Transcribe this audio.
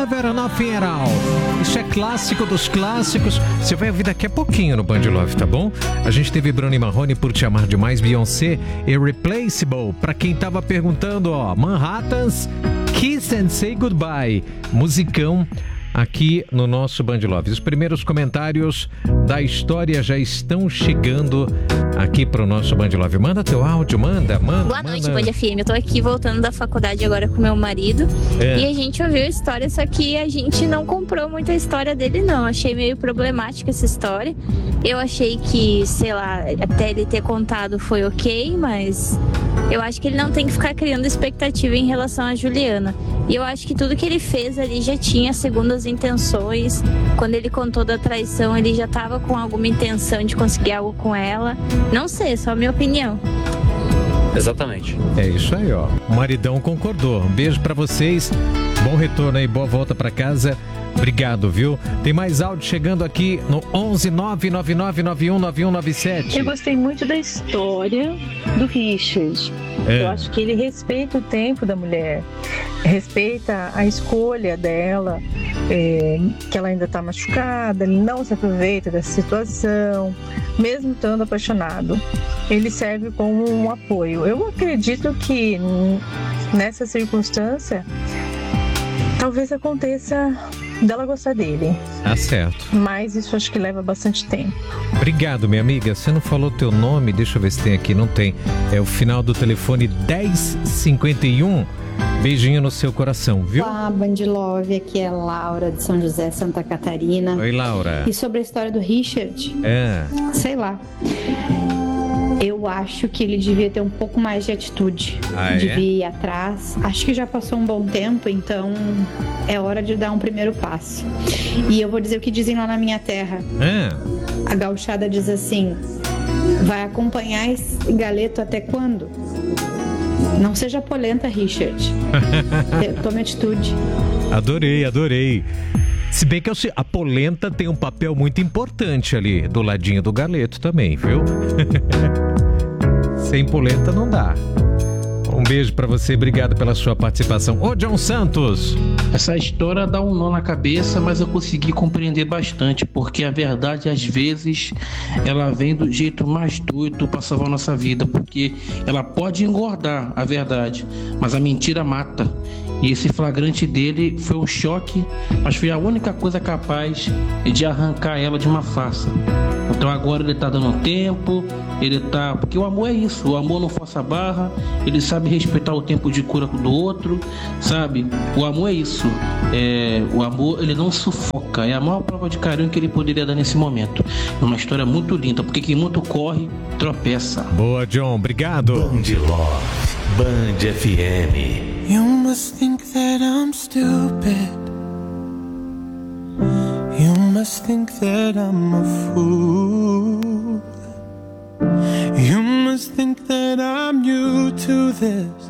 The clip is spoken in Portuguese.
Never Nothing at All. Isso é clássico dos clássicos. Você vai ouvir daqui a pouquinho no Band Love, tá bom? A gente teve Bruno e Marrone, Por Te Amar Demais, Beyoncé, Irreplaceable. Pra quem tava perguntando, ó, Manhattans, Kiss and Say Goodbye. Musicão aqui no nosso Band Love. Os primeiros comentários da história já estão chegando aqui pro nosso Band Love. Manda teu áudio, manda. Boa noite, Band FM. Eu tô aqui voltando da faculdade agora com meu marido. E a gente ouviu a história, só que a gente não comprou muito a história dele, não. Achei meio problemática essa história. Eu achei que, sei lá, até ele ter contado foi ok, mas eu acho que ele não tem que ficar criando expectativa em relação a Juliana. E eu acho que tudo que ele fez ali já tinha segundas intenções. Quando ele contou da traição, ele já estava com alguma intenção de conseguir algo com ela. Não sei, é só a minha opinião. Exatamente. É isso aí, ó. O maridão concordou. Um beijo pra vocês. Bom retorno aí, boa volta pra casa. Obrigado, viu? Tem mais áudio chegando aqui no 11 999919197. Eu gostei muito da história do Richard. Eu acho que ele respeita o tempo da mulher, respeita a escolha dela, que ela ainda está machucada, ele não se aproveita dessa situação, mesmo estando apaixonado. Ele serve como um apoio. Eu acredito que nessa circunstância, talvez aconteça dela gostar dele. Tá certo. Mas isso acho que leva bastante tempo. Obrigado, minha amiga. Você não falou teu nome, deixa eu ver se tem aqui. Não tem. É o final do telefone 1051. Beijinho no seu coração, viu? Olá, Band Love. Aqui é Laura de São José, Santa Catarina. Oi, Laura. E sobre a história do Richard? Sei lá. Eu acho que ele devia ter um pouco mais de atitude. Devia ir atrás. Acho que já passou um bom tempo, então é hora de dar um primeiro passo. E eu vou dizer o que dizem lá na minha terra. A gauchada diz assim: vai acompanhar esse galeto até quando? Não seja polenta, Richard. Tome atitude. Adorei. Se bem que a polenta tem um papel muito importante ali do ladinho do galeto também, viu? Sem polenta não dá. Um beijo pra você, obrigado pela sua participação. Ô, John Santos! Essa história dá um nó na cabeça, mas eu consegui compreender bastante, porque a verdade, às vezes, ela vem do jeito mais doido pra salvar a nossa vida, porque ela pode engordar, a verdade, mas a mentira mata. E esse flagrante dele foi um choque, mas foi a única coisa capaz de arrancar ela de uma farsa. Então agora ele tá dando tempo, porque o amor é isso, o amor não força a barra, ele sabe respeitar o tempo de cura do outro, sabe? O amor é isso, o amor ele não sufoca, é a maior prova de carinho que ele poderia dar nesse momento. É uma história muito linda, porque quem muito corre, tropeça. Boa, John, obrigado. Band Love, Band FM. You must think that I'm stupid. You must think that I'm a fool. You must think that I'm new to this.